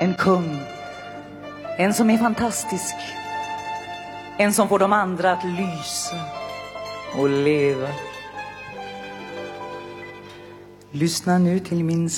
En kung. En som är fantastisk. En som får de andra att lysa och leva. Lyssna nu till min